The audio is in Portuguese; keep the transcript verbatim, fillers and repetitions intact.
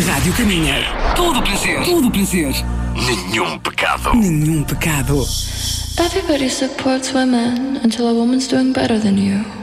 Rádio Caminha. Todo o prazer. Todo o prazer. Nenhum pecado. Nenhum pecado. Everybody supports women until a woman's doing better than you.